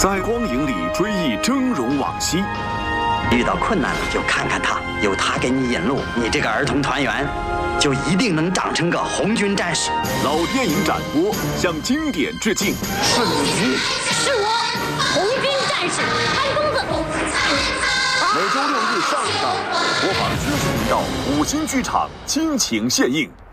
在光影里追忆峥嵘往昔。 遇到困难了就看看他，有他给你引路，你这个儿童团员就一定能长成个红军战士。 老电影展播向经典致敬。 是你， 是我，红军战士潘公子。 每周6日上午档，播放知识频道5星剧场倾情献映。